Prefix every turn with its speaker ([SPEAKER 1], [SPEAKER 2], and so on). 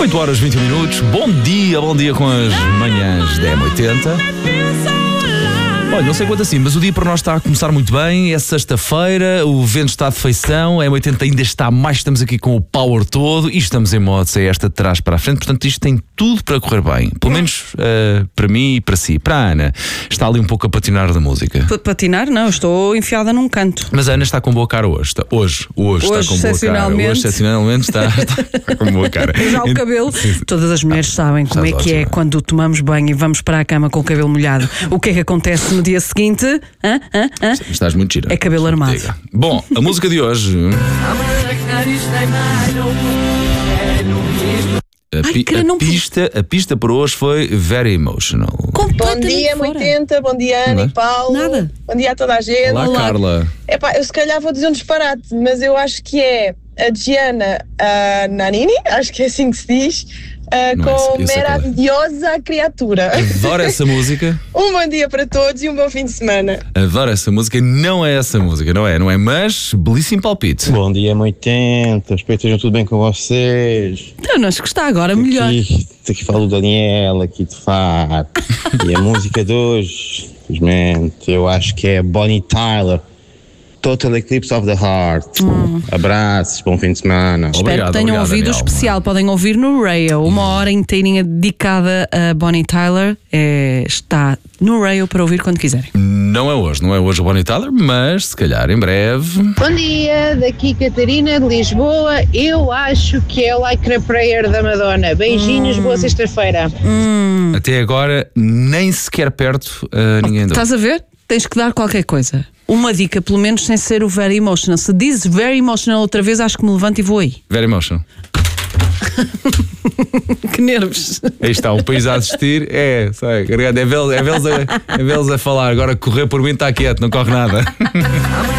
[SPEAKER 1] 8h21. Bom dia com as manhãs da M80. Olha, não sei quanto assim, mas o dia para nós está a começar muito bem. É sexta-feira, o vento está de feição, a M80 ainda está mais, estamos aqui com o power todo e estamos em modo é esta de trás para a frente, portanto isto tem tudo para correr bem. Pelo menos para mim e para si. Para a Ana, está ali um pouco a patinar da música.
[SPEAKER 2] Patinar? Não, estou enfiada num canto.
[SPEAKER 1] Mas a Ana está com boa cara hoje. Hoje está com boa cara. Hoje, excepcionalmente, está com boa cara.
[SPEAKER 2] Já o cabelo. Todas as mulheres sabem como é que é quando tomamos banho e vamos para a cama com o cabelo molhado. O que é que acontece no dia seguinte?
[SPEAKER 1] Estás muito gira.
[SPEAKER 2] É cabelo armado.
[SPEAKER 1] Bom, a música de hoje. A pista por hoje foi Very Emotional.
[SPEAKER 3] Bom dia, M80, bom dia, Ana e Paulo.
[SPEAKER 2] Nada.
[SPEAKER 3] Bom dia a toda a gente.
[SPEAKER 1] Olá, Carla.
[SPEAKER 3] Eu se calhar vou dizer um disparate, mas eu acho que é a Gianna Nannini, acho que é assim que se diz, com Meravigliosa Criatura.
[SPEAKER 1] Adoro essa música.
[SPEAKER 3] Um bom dia para todos e um bom fim de semana.
[SPEAKER 1] Adoro essa música, não é essa música, não é, mas belíssimo palpite.
[SPEAKER 4] Bom dia, M80, espero que estejam tudo bem com vocês.
[SPEAKER 2] Então, nós que está agora melhor.
[SPEAKER 4] Aqui falo o Daniel, aqui de Faro. E a música de hoje, infelizmente, eu acho que é Bonnie Tyler, Total Eclipse of the Heart. Abraços, bom fim de semana.
[SPEAKER 2] Espero que tenham ouvido o especial. Podem ouvir no Rail. Uma hora inteirinha dedicada a Bonnie Tyler. Está no Rail para ouvir quando quiserem.
[SPEAKER 1] Não é hoje o Bonnie Tyler, mas se calhar em breve.
[SPEAKER 5] Bom dia, daqui Catarina de Lisboa. Eu acho que é Like a Prayer da Madonna. Beijinhos, boa sexta-feira.
[SPEAKER 1] Até agora, nem sequer perto ninguém deu.
[SPEAKER 2] Estás a ver? Tens que dar qualquer coisa. Uma dica, pelo menos sem ser o Very Emotional. Se diz Very Emotional outra vez, acho que me levanto e vou aí.
[SPEAKER 1] Very Emotional.
[SPEAKER 2] Que nervos.
[SPEAKER 1] Aí está, um país a assistir. É vê-los a falar. Agora correr por mim está quieto, não corre nada.